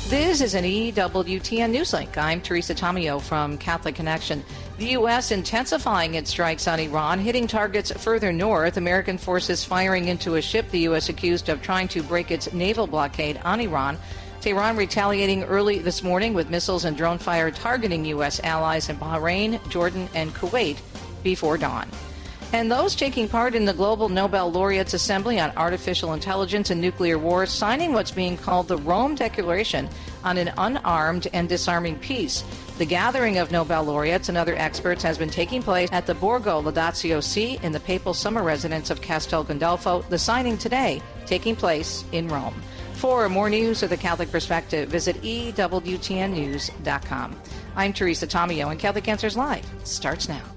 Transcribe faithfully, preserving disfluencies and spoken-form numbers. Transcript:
This is an E W T N Newslink. I'm Teresa Tomeo from Catholic Connection. The U S intensifying its strikes on Iran, hitting targets further north. American forces firing into a ship the U S accused of trying to break its naval blockade on Iran. Tehran retaliating early this morning with missiles and drone fire targeting U S allies in Bahrain, Jordan, and Kuwait before dawn. And those taking part in the Global Nobel Laureates Assembly on Artificial Intelligence and Nuclear War signing what's being called the Rome Declaration on an Unarmed and Disarming Peace. The gathering of Nobel laureates and other experts has been taking place at the Borgo Laudatio Si in the papal summer residence of Castel Gandolfo. The signing today taking place in Rome. For more news of the Catholic Perspective, visit E W T N news dot com. I'm Teresa Tomeo, and Catholic Answers Live starts now.